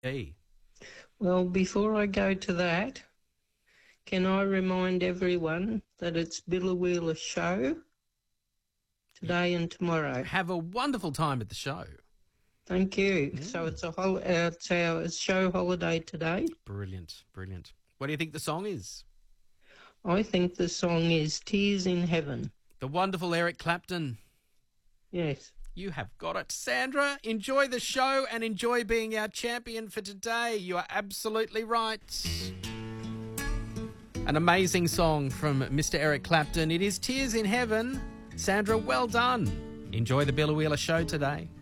Hey. Well, before I go to that, can I remind everyone that it's Bill Wheeler show today and tomorrow? Have a wonderful time at the show. Thank you. So it's it's our show holiday today. Brilliant, brilliant. What do you think the song is? I think the song is Tears in Heaven. The wonderful Eric Clapton. Yes. You have got it. Sandra, enjoy the show and enjoy being our champion for today. You are absolutely right. An amazing song from Mr. Eric Clapton. It is Tears in Heaven. Sandra, well done. Enjoy the Bill Wheeler show today.